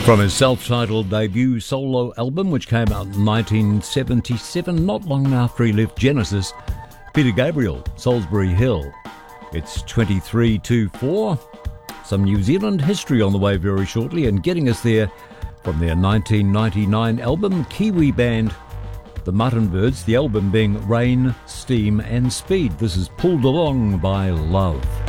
From his self-titled debut solo album, which came out in 1977, not long after he left Genesis, Peter Gabriel, Salisbury Hill. It's 23-4. Some New Zealand history on the way very shortly, and getting us there from their 1999 album, Kiwi band The Mutton Birds, the album being Rain, Steam and Speed. This is Pulled Along by Love.